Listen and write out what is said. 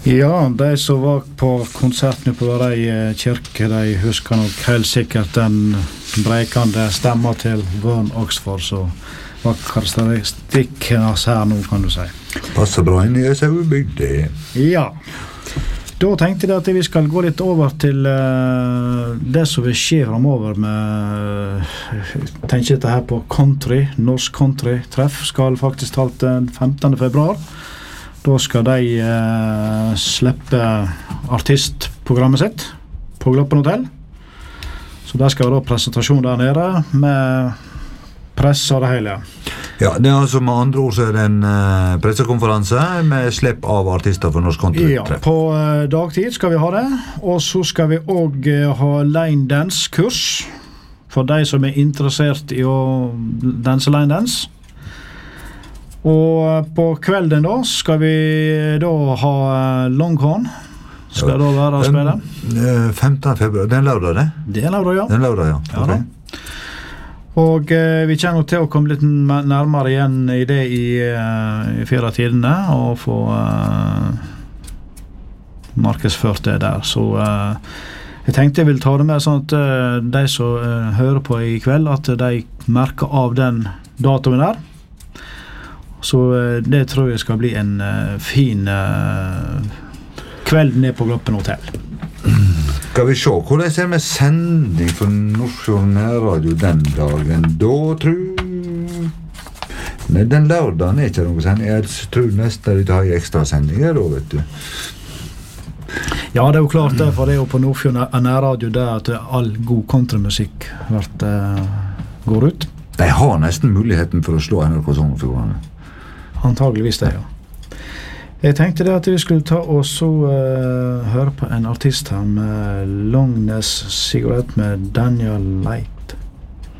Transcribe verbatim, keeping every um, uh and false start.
Ja, de som var på konserten på Varei kirke, de husker nok helt sikkert den brekende stemma til Vern Oxford, så var karakteristikken hans her nå, kan du si. Passer bra inn i Sauebygd, det. Ja. Da tenkte jeg at vi skal gå litt over til uh, det som vil skje fremover med, uh, tenker dette her på country, norsk country treff, skal faktisk talt den femtende februar. Da skal de uh, slippe artistprogrammet sitt på Gloppen Hotel. Så der skal da presentasjon der nede med press og det hele. Ja, det er altså med andre ord så er det en uh, pressekonferanse med slipp av artister for norsk country. Ja, på uh, dagtid skal vi ha det, og så skal vi også uh, ha line dance kurs for de som er interessert i å danse line dance. Og uh, på kvelden da skal vi da ha uh, Longhorn. Skal ja, da være å spille? Uh, femtende februar, det er en lørdag det? Det er en lørdag, ja. Det er en lørdag, ja. Ja, okay. da. Og eh, vi kommer til å komme litt nærmere igjen i det i, uh, i fire tidene og få uh, markedsført det der. Så uh, jeg tenkte jeg vil ta det med sånn at uh, de som uh, hører på i kveld, at de merker av den datoen der. Så uh, det tror jeg skal bli en uh, fin uh, kveld ned på Gloppen Hotel. Skal vi se, hvordan er det med sending for Norsk Nærradio den dagen? Da tror... Nei, den lørdagen er ikke noe sending. Jeg tror nesten de har en ekstra sending her da, vet du. Ja, det er jo klart det, for det er jo på Nordfjord Nærradio der at all god kontramusikk hvert, uh, går ut. De har nesten muligheten for å slå N R K Sogn og Fjordane. Antageligvis det, ja. Jeg tenkte det at vi skulle ta og så uh, høre på en artist her med Longness Cigarette med Daniel Lake.